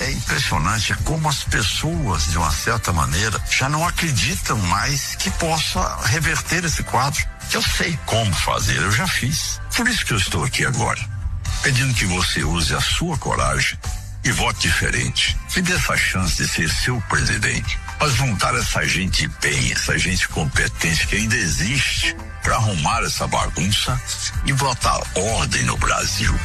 É impressionante como as pessoas, de uma certa maneira, já não acreditam mais que possa reverter esse quadro. Eu sei como fazer, eu já fiz. Por isso que eu estou aqui agora, pedindo que você use a sua coragem e vote diferente. Me dê essa chance de ser seu presidente. Mas juntar essa gente bem, essa gente competente que ainda existe para arrumar essa bagunça e botar ordem no Brasil.